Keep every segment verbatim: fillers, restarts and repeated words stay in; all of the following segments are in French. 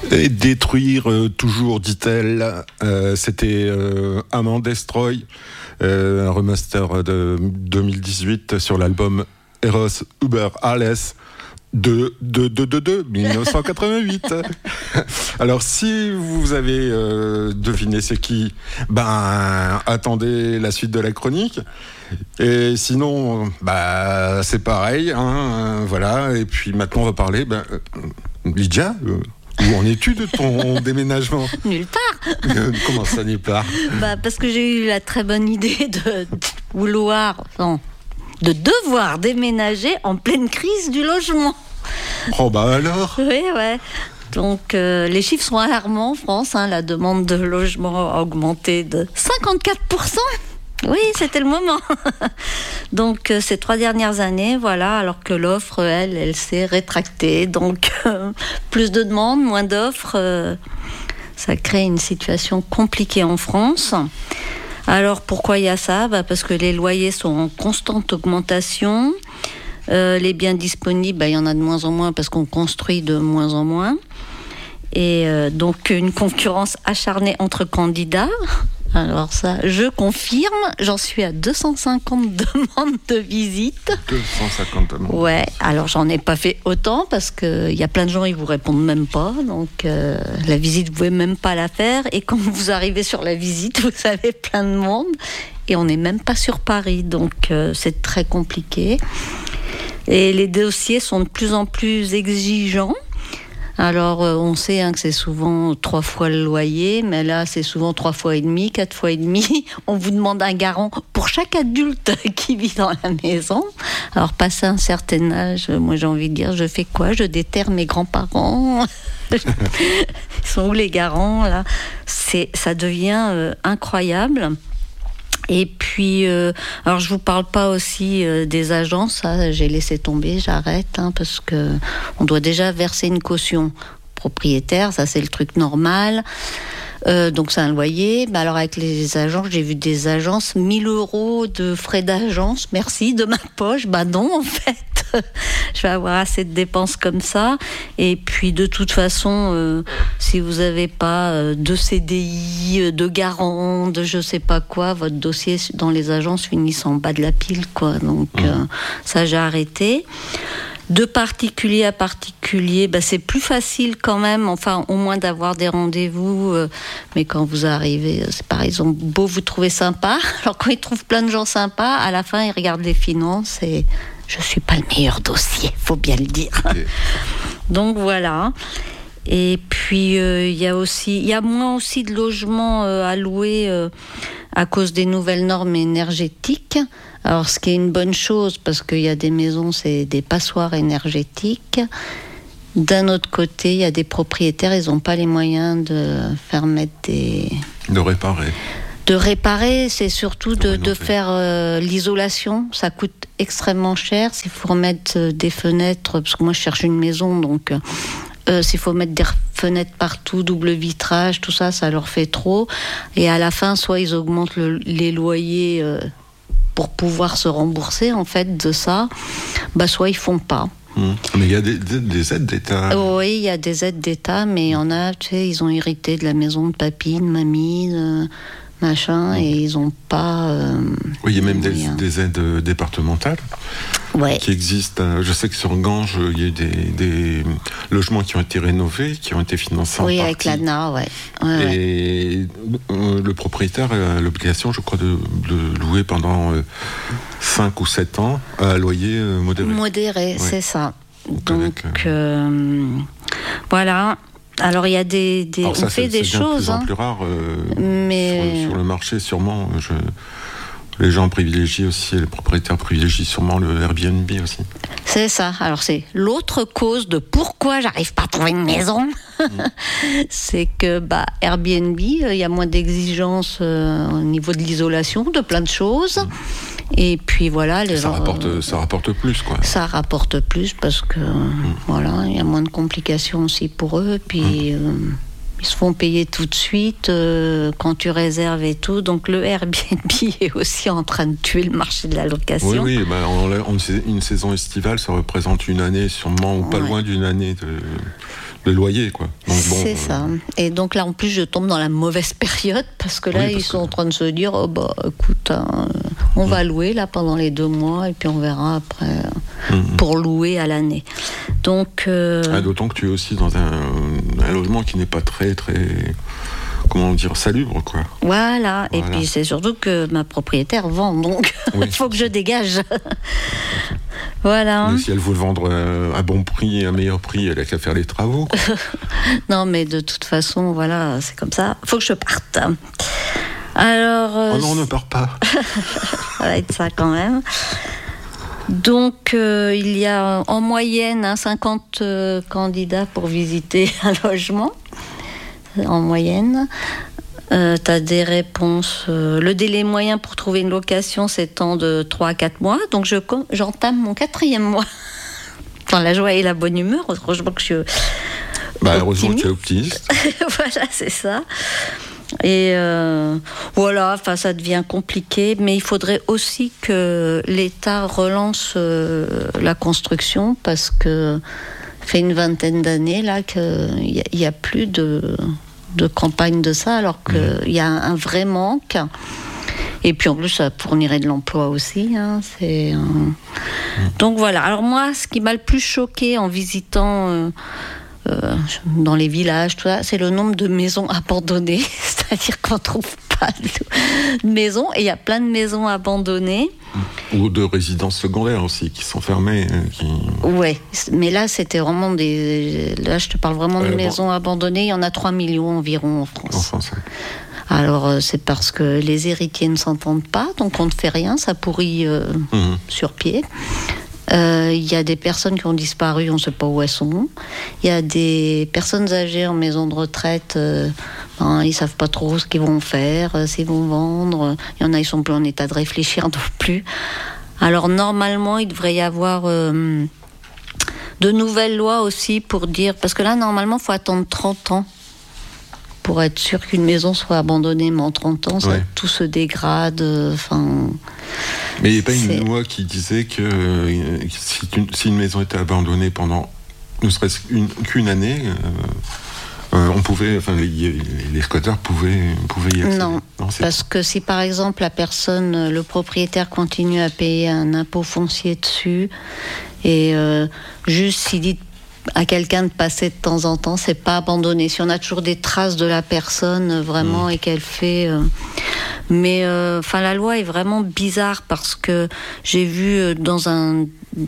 Et détruire euh, toujours, dit-elle. Euh, c'était euh, Amand Destroy, euh, un remaster de deux mille dix-huit sur l'album Eros Über Alles de, de, de, de, de dix-neuf cent quatre-vingt-huit. Alors, si vous avez euh, deviné c'est qui, ben, attendez la suite de la chronique. Et sinon, bah, c'est pareil, hein, voilà. Et puis maintenant, on va parler, ben, euh, Lydia, euh, où en es-tu de ton déménagement ? Nulle part. euh, Comment ça, nulle part ? Bah, parce que j'ai eu la très bonne idée de, de vouloir, non, de devoir déménager en pleine crise du logement. Oh bah alors ? Oui, ouais. Donc, euh, les chiffres sont alarmants en France. Hein, la demande de logement a augmenté de cinquante-quatre pour cent. Oui, c'était le moment. Donc, euh, ces trois dernières années, voilà, alors que l'offre, elle, elle s'est rétractée. Donc, euh, plus de demandes, moins d'offres. Euh, ça crée une situation compliquée en France. Alors, pourquoi il y a ça ? Bah, parce que les loyers sont en constante augmentation. Euh, les biens disponibles, bah, il y en a de moins en moins parce qu'on construit de moins en moins. Et euh, donc, une concurrence acharnée entre candidats. Alors ça, je confirme, j'en suis à deux cent cinquante demandes de visite. deux cent cinquante demandes. Ouais, alors j'en ai pas fait autant parce qu'il y a plein de gens, ils vous répondent même pas. Donc euh, la visite, vous pouvez même pas la faire. Et quand vous arrivez sur la visite, vous avez plein de monde. Et on n'est même pas sur Paris, donc euh, c'est très compliqué. Et les dossiers sont de plus en plus exigeants. Alors, euh, on sait hein, que c'est souvent trois fois le loyer, mais là, c'est souvent trois fois et demi, quatre fois et demi. On vous demande un garant pour chaque adulte qui vit dans la maison. Alors, passé un certain âge, moi, j'ai envie de dire, je fais quoi ? Je déterre mes grands-parents. Ils sont où les garants, là ? C'est, ça devient euh, incroyable. Et puis, euh, alors je vous parle pas aussi euh, des agences, ça j'ai laissé tomber, j'arrête, hein, parce que on doit déjà verser une caution propriétaire, ça c'est le truc normal. Euh, donc c'est un loyer. Bah alors avec les agences, j'ai vu des agences, mille euros de frais d'agence, merci, de ma poche. Bah non, en fait, je vais avoir assez de dépenses comme ça. Et puis de toute façon, euh, si vous n'avez pas euh, de C D I, de garant, de je sais pas quoi, votre dossier dans les agences finit en bas de la pile, quoi. Donc mmh. euh, ça j'ai arrêté. De particulier à particulier, bah c'est plus facile quand même, enfin au moins d'avoir des rendez-vous, euh, mais quand vous arrivez, c'est pareil, ils ont beau vous trouver sympa, alors quand ils trouvent plein de gens sympas, à la fin ils regardent les finances et je suis pas le meilleur dossier, faut bien le dire. Okay. Donc voilà. Et puis il euh, y a aussi, il y a moins aussi de logements euh, à louer euh, à cause des nouvelles normes énergétiques. Alors, ce qui est une bonne chose, parce qu'il y a des maisons, c'est des passoires énergétiques. D'un autre côté, il y a des propriétaires, ils n'ont pas les moyens de faire mettre des... De réparer. De réparer, c'est surtout de, de faire euh, l'isolation. Ça coûte extrêmement cher. S'il faut remettre des fenêtres, parce que moi, je cherche une maison, donc... Euh, s'il faut mettre des fenêtres partout, double vitrage, tout ça, ça leur fait trop. Et à la fin, soit ils augmentent le, les loyers... Euh, pour pouvoir se rembourser en fait de ça, bah soit ils font pas. Mmh. Mais il y a des, des, des aides d'État. Oui, il y a des aides d'État, mais il y en a, tu sais, ils ont hérité de la maison de papy, de mamie, de machin, mmh. et ils n'ont pas. Euh, oui, il y a même des, des aides départementales ouais. qui existent. Je sais que sur Ganges, il y a eu des, des logements qui ont été rénovés, qui ont été financés oui, en avec partie. l'A N A, ouais. ouais et ouais. Le propriétaire a l'obligation, je crois, de, de louer pendant euh, cinq ou sept ans à un loyer euh, modéré. Modéré, ouais. C'est ça. Donc, Donc avec, euh... euh, voilà. Alors il y a des, des Alors ça, on fait c'est, des c'est choses, de plus en hein. plus rare euh, mais sur, sur le marché, sûrement. Je... Les gens privilégient aussi, les propriétaires privilégient sûrement le Airbnb aussi. C'est ça. Alors c'est l'autre cause de pourquoi j'arrive pas à trouver une maison. Mmh. C'est que bah, Airbnb, il euh, y a moins d'exigences euh, au niveau de l'isolation, de plein de choses. Mmh. Et puis voilà, les ça gens, rapporte, euh, ça rapporte plus, quoi. Ça rapporte plus parce que mmh. voilà, il y a moins de complications aussi pour eux. Puis. Mmh. Euh, Ils se font payer tout de suite euh, quand tu réserves et tout. Donc le Airbnb est aussi en train de tuer le marché de la location. Oui, oui. Bah, en, en, une saison estivale, ça représente une année, sûrement, ou pas ouais. loin d'une année de, le loyer, quoi. Donc, bon, c'est euh... ça. Et donc là, en plus, je tombe dans la mauvaise période parce que là, oui, parce ils sont que... en train de se dire, oh bah, écoute, hein, on mmh. va louer là pendant les deux mois et puis on verra après mmh. pour louer à l'année. Donc. Euh... Ah, d'autant que tu es aussi dans un, un logement qui n'est pas très, très. Comment dire, salubre, quoi. Voilà. voilà, et puis c'est surtout que ma propriétaire vend, donc il oui. faut que je dégage. Voilà. Mais si elle veut le vendre à bon prix, à meilleur prix, elle a qu'à faire les travaux. Non, mais de toute façon, voilà, c'est comme ça. Il faut que je parte. Alors. Euh, oh non, on ne part pas. Ça va être ça quand même. Donc, euh, il y a en moyenne hein, cinquante euh, candidats pour visiter un logement. En moyenne. Euh, tu as des réponses. Euh, le délai moyen pour trouver une location s'étend de trois à quatre mois. Donc, je, j'entame mon quatrième mois. Enfin, la joie et la bonne humeur. Heureusement que je suis. Bah, heureusement que tu es optimiste. Voilà, c'est ça. Et euh, voilà, enfin, ça devient compliqué. Mais il faudrait aussi que l'État relance euh, la construction parce que. Ça fait une vingtaine d'années là qu'il n'y a, a plus de, de campagne de ça, alors qu'il mmh. y a un, un vrai manque. Et puis en plus, ça fournirait de l'emploi aussi. Hein, c'est, euh... mmh. Donc voilà. Alors moi, ce qui m'a le plus choqué en visitant euh, euh, dans les villages, tout ça, c'est le nombre de maisons abandonnées. C'est-à-dire qu'on ne trouve pas de maisons. Et il y a plein de maisons abandonnées. Ou de résidences secondaires aussi, qui sont fermées. Qui... Oui, mais là, c'était vraiment des... Là, je te parle vraiment de euh, maisons bon... abandonnées. Il y en a trois millions environ en France. En France, oui. Alors, c'est parce que les héritiers ne s'entendent pas, donc on ne fait rien, ça pourrit euh, mmh. sur pied. Il euh, y a des personnes qui ont disparu, on ne sait pas où elles sont. Il y a des personnes âgées en maison de retraite, euh, ben, ils ne savent pas trop ce qu'ils vont faire, euh, s'ils vont vendre. Il y en a, ils ne sont plus en état de réfléchir non plus. Alors normalement, il devrait y avoir euh, de nouvelles lois aussi pour dire... Parce que là, normalement, il faut attendre trente ans pour être sûr qu'une maison soit abandonnée. Mais en trente ans, ça, ouais. tout se dégrade. Enfin... Euh, Mais il n'y a pas c'est... une loi qui disait que euh, si, une, si une maison était abandonnée pendant ne serait-ce qu'une, qu'une année, euh, euh, on pouvait, enfin, les, les squatteurs pouvaient, pouvaient y accéder. Non, non parce que si par exemple la personne, le propriétaire continue à payer un impôt foncier dessus, et euh, juste s'il dit à quelqu'un de passer de temps en temps, c'est pas abandonné. Si on a toujours des traces de la personne vraiment mmh. et qu'elle fait... Euh... Mais enfin, euh, la loi est vraiment bizarre parce que j'ai vu dans un,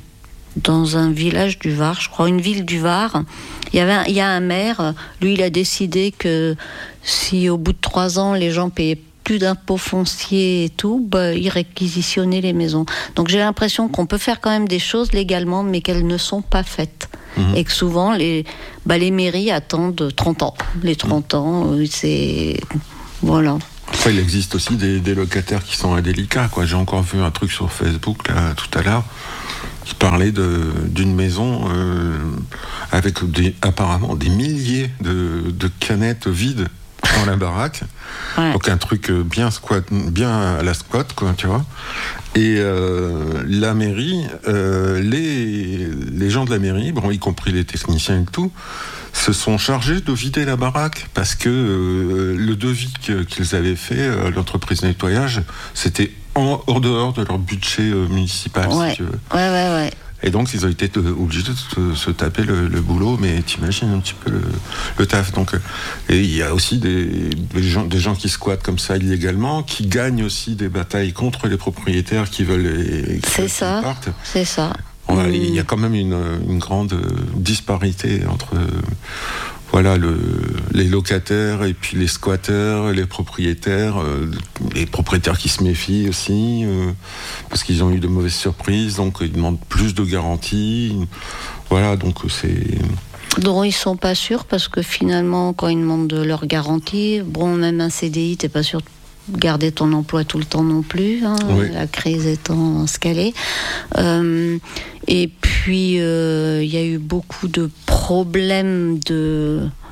dans un village du Var, je crois, une ville du Var, il y avait un, il y a un maire, lui il a décidé que si au bout de trois ans les gens payaient plus d'impôts fonciers et tout, bah, il réquisitionnait les maisons. Donc j'ai l'impression qu'on peut faire quand même des choses légalement, mais qu'elles ne sont pas faites. Mmh. Et que souvent les, bah, les mairies attendent trente ans. Les trente mmh. ans, c'est... Voilà. Enfin, il existe aussi des, des locataires qui sont indélicats, quoi. J'ai encore vu un truc sur Facebook là, tout à l'heure qui parlait de, d'une maison euh, avec des, apparemment des milliers de, de canettes vides dans la baraque. Ouais. Donc un truc bien squat, bien à la squat, quoi, tu vois. Et euh, la mairie, euh, les, les gens de la mairie, bon, y compris les techniciens et tout, se sont chargés de vider la baraque parce que euh, le devis que, qu'ils avaient fait, euh, l'entreprise de nettoyage, c'était en, hors dehors de leur budget euh, municipal. Ouais. Si tu veux. Ouais, ouais, ouais. Et donc, ils ont été obligés de se, se taper le, le boulot, mais t'imagines un petit peu le, le taf. Donc, et il y a aussi des, des, gens, des gens qui squattent comme ça illégalement, qui gagnent aussi des batailles contre les propriétaires qui veulent les, c'est qui ça, partent. C'est ça. A, mmh. Il y a quand même une, une grande disparité entre voilà, le, les locataires et puis les squatteurs, les propriétaires, euh, les propriétaires qui se méfient aussi, euh, parce qu'ils ont eu de mauvaises surprises, donc ils demandent plus de garanties. Voilà, donc c'est... dont ils sont pas sûrs, parce que finalement, quand ils demandent de leur garantie, bon, même un C D I, t'es pas sûr de garder ton emploi tout le temps non plus, hein, oui. La crise étant ce qu'elle est. Euh, et puis, il euh, y a eu beaucoup de problèmes de,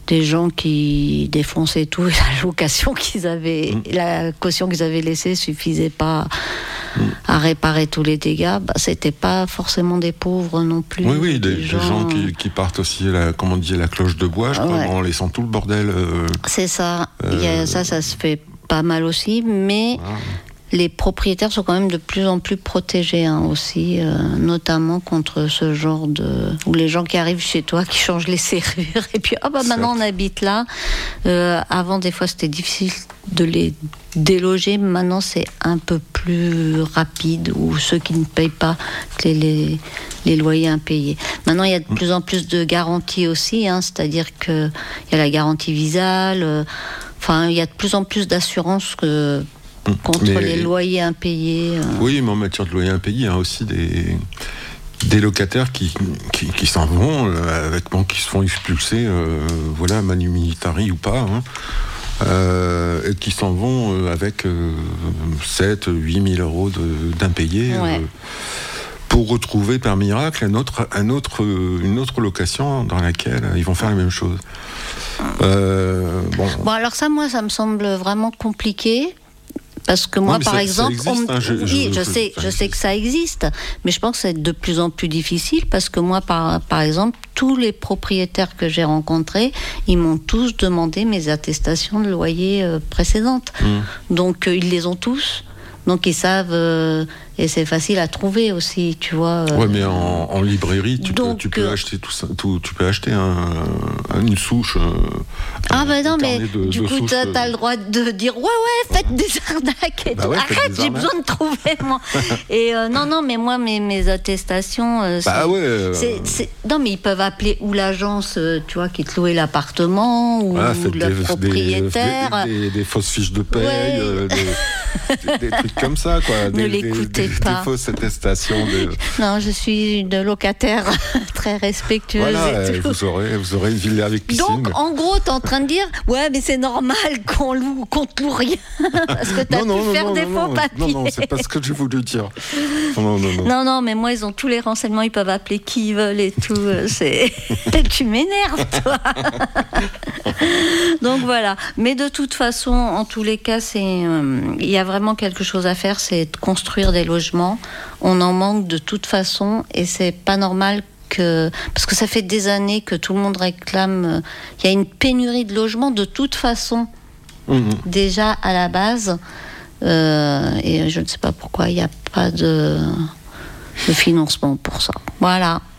des gens qui défonçaient tout et la location qu'ils avaient, mmh. la caution qu'ils avaient laissée suffisait pas mmh. à réparer tous les dégâts. Bah, c'était pas forcément des pauvres non plus. Oui, oui, des, des gens, des gens qui, qui partent aussi, la, comme on dit, la cloche de bois, je crois, ouais. en laissant tout le bordel. Euh, C'est ça. Euh, Il y a, ça, ça se fait pas mal aussi, mais. Voilà. Les propriétaires sont quand même de plus en plus protégés hein, aussi, euh, notamment contre ce genre de... Ou les gens qui arrivent chez toi, qui changent les serrures, et puis ah bah maintenant on habite là. Euh, avant, des fois, c'était difficile de les déloger. Maintenant, c'est un peu plus rapide, ou ceux qui ne payent pas les, les, les loyers impayés. Maintenant, il y a de plus en plus de garanties aussi, hein, c'est-à-dire qu'il y a la garantie Visale. Euh, enfin, il y a de plus en plus d'assurances que... contre mais, les loyers impayés. Euh... Oui, mais en matière de loyers impayés, il y a aussi des, des locataires qui, qui, qui s'en vont, avec, bon, qui se font expulser, euh, voilà, manu militari ou pas, hein, euh, et qui s'en vont avec euh, sept à huit mille euros de, d'impayés. Ouais. Euh, pour retrouver par miracle un autre, un autre, une autre location dans laquelle ils vont faire la même chose. Euh, bon. bon, alors ça, moi, ça me semble vraiment compliqué. Parce que moi, non, par ça, exemple, ça existe, on... hein, je, oui, je, je, sais, je, je sais que ça existe, mais je pense que c'est de plus en plus difficile parce que moi, par, par exemple, tous les propriétaires que j'ai rencontrés, ils m'ont tous demandé mes attestations de loyer euh, précédentes. Mmh. Donc, euh, ils les ont tous. Donc, ils savent, euh, et c'est facile à trouver aussi, tu vois. Euh, ouais, mais en, en librairie, tu, Donc, peux, tu, peux euh, acheter tout ça, tout, tu peux acheter un, un, une souche. Un, ah, ben bah non, mais de, du de coup, t'as, t'as le droit de dire ouais, ouais, faites des arnaques et bah tout. Ouais, arrête, j'ai arnaques. besoin de trouver, moi. Et euh, non, non, mais moi, mes, mes attestations. Euh, bah c'est, ouais. Euh... C'est, c'est, non, mais ils peuvent appeler ou l'agence, euh, tu vois, qui te louait l'appartement, ou, voilà, ou le des, propriétaire. Des, des, des, des fausses fiches de paye, ouais. euh, des, des, des trucs comme ça, quoi. Ne des, l'écoutez des, pas. Des fausses attestations. De... Non, je suis une locataire très respectueuse. Voilà, et tout. Vous, aurez, vous aurez une villa avec piscine. Donc, en gros, t'es en train de dire, ouais, mais c'est normal qu'on loue, qu'on te loue rien. Parce que t'as non, pu non, faire non, des non, faux non, papiers. Non, non, c'est pas ce que j'ai voulu dire. Non, non, non. Non, non, mais moi, ils ont tous les renseignements, ils peuvent appeler qui ils veulent et tout. C'est... tu m'énerves, toi. Donc, voilà. Mais de toute façon, en tous les cas, c'est, euh, il y a vraiment quelque chose à faire, c'est de construire des logements. On en manque de toute façon et c'est pas normal que... Parce que ça fait des années que tout le monde réclame... Il y a une pénurie de logements de toute façon, mmh. déjà à la base. Euh, et je ne sais pas pourquoi il n'y a pas de, de financement pour ça. Voilà.